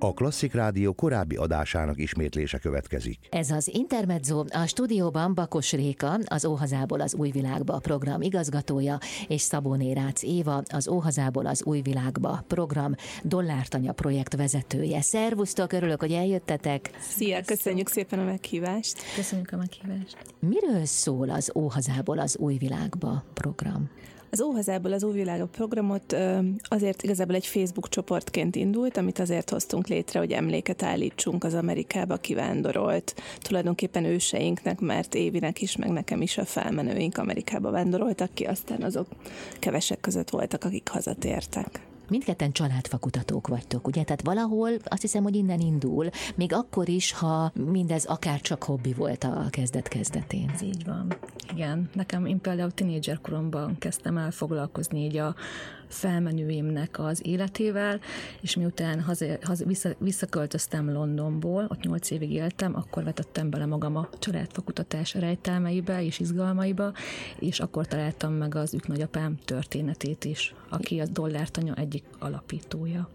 A Klasszik Rádió korábbi adásának ismétlése következik. Ez az Intermezzo, a stúdióban Bakos Réka, az Óhazából az új világba program igazgatója, és Szabóné Rácz Éva, az Óhazából az új világba program Dollártanya projekt vezetője. Szervusztok, örülök, hogy eljöttetek. Szia, köszönjük szépen a meghívást. Köszönjük a meghívást. Miről szól az Óhazából az új világba program? Az Óhazából az új világba programot azért igazából egy Facebook csoportként indult, amit azért hoztunk létre, hogy emléket állítsunk az Amerikába kivándorolt tulajdonképpen őseinknek, mert Évinek is, meg nekem is a felmenőink Amerikába vándoroltak ki, aztán azok kevesek között voltak, akik hazatértek. Mindketten családfakutatók vagytok, ugye? Tehát valahol azt hiszem, hogy innen indul, még akkor is, ha mindez akár csak hobbi volt a kezdet-kezdetén. Ez így van. Igen. Én például tínédzser koromban kezdtem el foglalkozni így a felmenőimnek az életével, és miután visszaköltöztem Londonból, ott 8 évig éltem, akkor vetettem bele magam a családfakutatás rejtelmeibe és izgalmaiba, és akkor találtam meg az nagyapám történetét is, aki a Dollártanya egyik alapítója.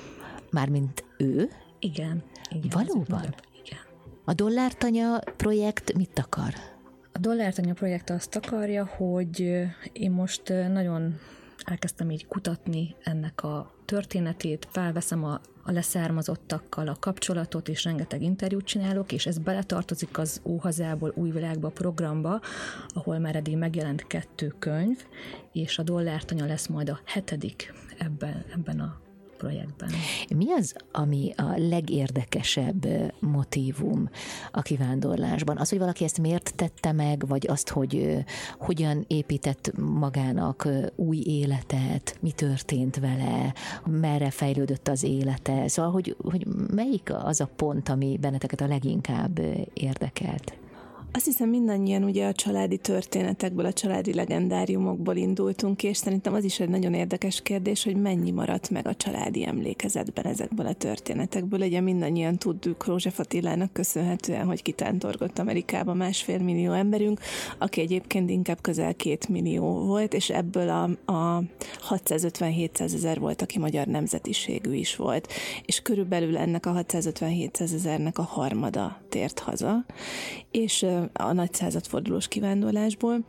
Mármint ő? Igen. Valóban? Igen. A Dollártanya projekt mit akar? A Dollártanya projekt azt akarja, hogy én most nagyon elkezdtem így kutatni ennek a történetét, felveszem a leszármazottakkal a kapcsolatot, és rengeteg interjút csinálok, és ez beletartozik az Óhazából új világba programba, ahol már eddig megjelent 2 könyv, és a Dollártanya lesz majd a 7. ebben a projektben. Mi az, ami a legérdekesebb motívum a kivándorlásban? Az, hogy valaki ezt miért tette meg, vagy azt, hogy hogyan épített magának új életet, mi történt vele, merre fejlődött az élete. Szóval, hogy melyik az a pont, ami benneteket a leginkább érdekelt? Azt hiszem, mindannyian ugye a családi történetekből, a családi legendáriumokból indultunk ki, és szerintem az is egy nagyon érdekes kérdés, hogy mennyi maradt meg a családi emlékezetben ezekből a történetekből. Ugye mindannyian tudjuk József Attilának köszönhetően, hogy kitántorgott Amerikába 1,5 millió emberünk, aki egyébként inkább közel 2 millió volt, és ebből a 650-700 ezer volt, aki magyar nemzetiségű is volt. És körülbelül ennek a 650-700 ezernek a harmada tért haza, és a nagy századfordulós kivándorlásból,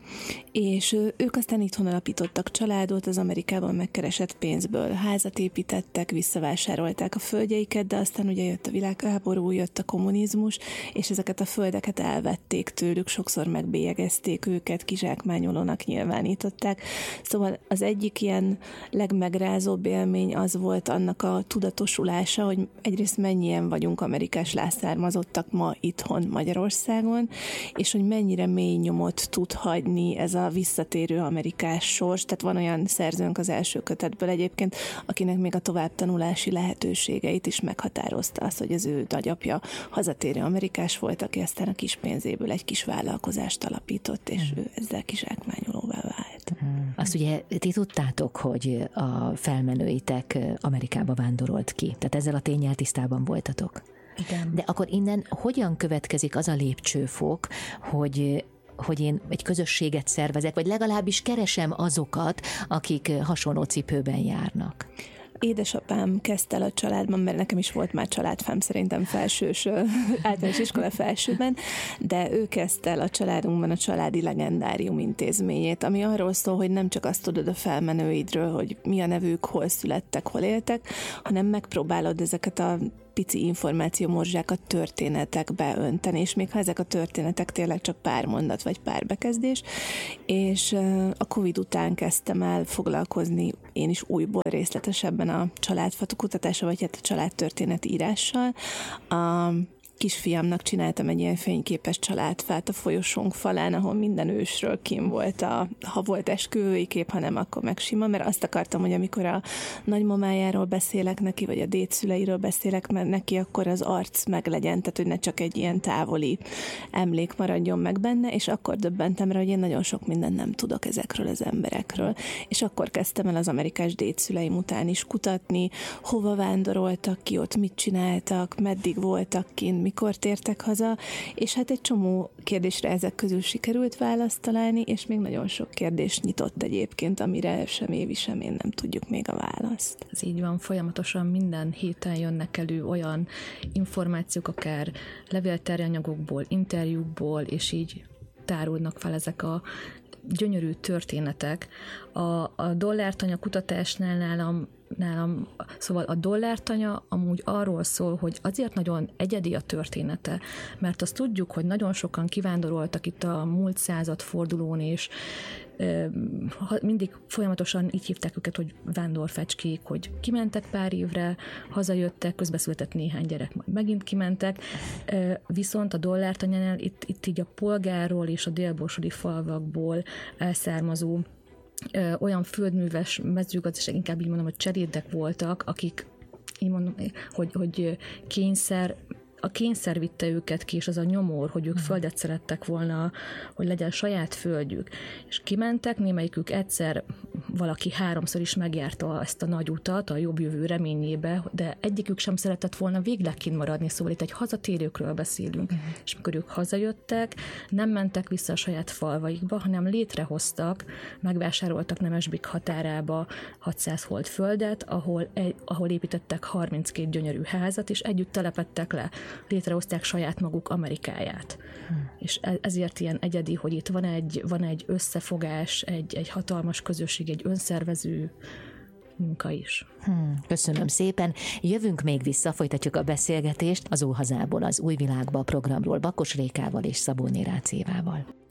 és ők aztán itthon alapítottak családot, az Amerikában megkeresett pénzből házat építettek, visszavásárolták a földjeiket, de aztán ugye jött a világháború, jött a kommunizmus, és ezeket a földeket elvették tőlük, sokszor megbélyegezték őket, kizsákmányolónak nyilvánították. Szóval az egyik ilyen legmegrázóbb élmény az volt annak a tudatosulása, hogy egyrészt mennyien vagyunk amerikás leszármazottak ma itthon Magyarországon, és hogy mennyire mély nyomot tud hagyni ez a visszatérő amerikás sors. Tehát van olyan szerzőnk az első kötetből egyébként, akinek még a továbbtanulási lehetőségeit is meghatározta az, hogy az ő nagyapja hazatérő amerikás volt, aki aztán a kis pénzéből egy kis vállalkozást alapított, és ő ezzel kizsákmányolóvá vált. Azt ugye ti tudtátok, hogy a felmenőitek Amerikába vándorolt ki, tehát ezzel a ténnyel tisztában voltatok. Igen. De akkor innen hogyan következik az a lépcsőfok, hogy én egy közösséget szervezek, vagy legalábbis keresem azokat, akik hasonló cipőben járnak? Édesapám kezdte el a családban, mert nekem is volt már családfám, szerintem felsős, általános iskola felsőben, de ő kezdte el a családunkban a Családi Legendárium intézményét, ami arról szól, hogy nem csak azt tudod a felmenőidről, hogy mi a nevük, hol születtek, hol éltek, hanem megpróbálod ezeket a pici információmorzsákat történetekbe önteni, és még ha ezek a történetek tényleg csak pár mondat vagy pár bekezdés, és a Covid után kezdtem el foglalkozni én is újból részletesebben a családfatukutatással, vagy hát a családtörténet írással. A kisfiamnak csináltam egy ilyen fényképes családfát a folyosónk falán, ahol minden ősről kim volt, ha volt esküvői kép, ha nem, akkor meg sima, mert azt akartam, hogy amikor a nagymamájáról beszélek neki, vagy a dédszüleiről beszélek neki, akkor az arc meglegyen, tehát hogy ne csak egy ilyen távoli emlék maradjon meg benne, és akkor döbbentem rá, hogy én nagyon sok mindent nem tudok ezekről az emberekről. És akkor kezdtem el az amerikás dédszüleim után is kutatni, hova vándoroltak ki, ott mit csináltak, meddig voltak kint, mikor tértek haza, és hát egy csomó kérdésre ezek közül sikerült választ találni, és még nagyon sok kérdés nyitott egyébként, amire sem Évi, sem én nem tudjuk még a választ. Ez így van, folyamatosan minden héten jönnek elő olyan információk, akár levélterjanyagokból, interjúkból, és így tárulnak fel ezek a gyönyörű történetek. A dollártanya kutatásnál nálam, szóval a dollártanya amúgy arról szól, hogy azért nagyon egyedi a története, mert azt tudjuk, hogy nagyon sokan kivándoroltak itt a múlt századfordulón, és mindig folyamatosan így hívták őket, hogy vándorfecskék, hogy kimentek pár évre, hazajöttek, közbeszületett néhány gyerek, majd megint kimentek, viszont a dollártanyánál itt így a polgárról és a délborsodi falvakból elszármazó olyan földműves mezőgazdaság, inkább így mondom, hogy cserédek voltak, akik így mondom, hogy a kényszer vitte őket ki, és az a nyomor, hogy ők földet szerettek volna, hogy legyen saját földjük. És kimentek, némelyikük egyszer, valaki 3-szor is megjárta ezt a nagy utat a jobb jövő reményébe, de egyikük sem szeretett volna végleg kint maradni, szóval itt egy hazatérőkről beszélünk. És amikor ők hazajöttek, nem mentek vissza a saját falvaikba, hanem létrehoztak, megvásároltak Nemesbik határába 600 hold földet, ahol építettek 32 gyönyörű házat, és együtt telepedtek le. Létrehozták saját maguk Amerikáját. És ezért ilyen egyedi, hogy itt van egy összefogás, egy hatalmas közösség, egy önszervező munka is. Köszönöm szépen. Jövünk még vissza, folytatjuk a beszélgetést az Óhazából az új világba programról Bakos Rékával és Szabóné Rácz Évával.